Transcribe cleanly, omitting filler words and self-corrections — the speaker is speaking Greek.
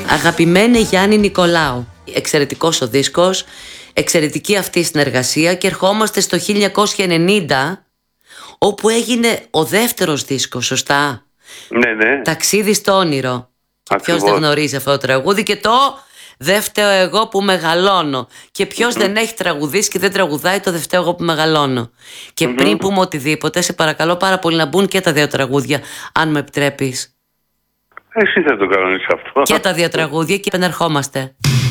Αγαπημένη Γιάννη Νικολάου, εξαιρετικός ο δίσκος, εξαιρετική αυτή η συνεργασία και ερχόμαστε στο 1990 όπου έγινε ο δεύτερος δίσκος, σωστά? Ναι. Ταξίδι στο όνειρο. Και ποιος δεν γνωρίζει αυτό το τραγούδι και το «Δε φταίω εγώ που μεγαλώνω». Και ποιος δεν έχει τραγουδήσει και δεν τραγουδάει το «Δε φταίω εγώ που μεγαλώνω». Και πριν πούμε οτιδήποτε, σε παρακαλώ πάρα πολύ να μπουν και τα δύο τραγούδια, αν μου επιτρέπεις. Εσύ θα το κανονίσεις αυτό. Και τα δύο τραγούδια και επανερχόμαστε.